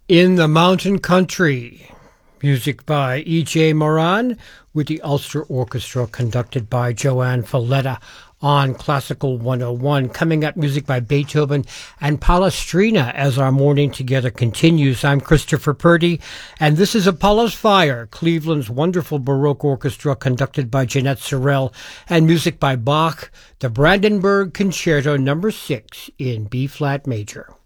In the Mountain Country, music by E.J. Moran with the Ulster Orchestra conducted by Joanne Falletta on Classical 101. Coming up, music by Beethoven and Palestrina as our morning together continues. I'm Christopher Purdy, and this is Apollo's Fire, Cleveland's wonderful Baroque orchestra conducted by Jeanette Sorrell, and music by Bach, the Brandenburg Concerto No. 6 in B-flat major.